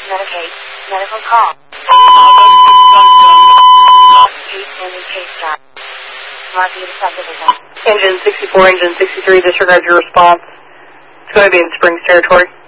Medicaid. Medical call. Engine 64, Engine 63, disregard your response. It's going to be in Springs territory.